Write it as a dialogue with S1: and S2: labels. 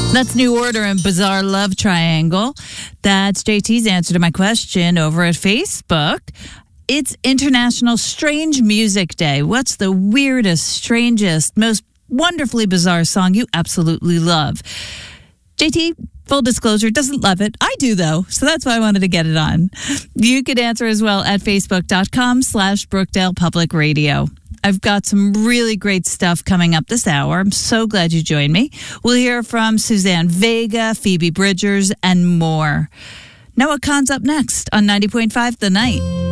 S1: That's New Order and Bizarre Love Triangle. That's JT's answer to my question over at Facebook. It's International Strange Music Day. What's the weirdest, strangest, most wonderfully bizarre song you absolutely love? JT, full disclosure, doesn't love it. I do, though, so that's why I wanted to get it on. You could answer as well at facebook.com/Brookdale Public Radio. I've got some really great stuff coming up this hour. I'm so glad you joined me. We'll hear from Suzanne Vega, Phoebe Bridgers, and more. Noah Kahan's up next on 90.5 The Night.